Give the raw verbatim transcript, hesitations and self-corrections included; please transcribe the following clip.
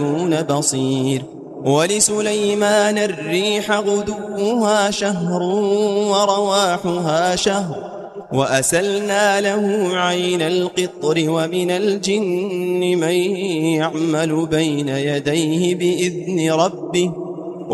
تعملون بصير. ولسليمان الريح غدوها شهر ورواحها شهر وأسلنا له عين القطر ومن الجن من يعمل بين يديه بإذن ربه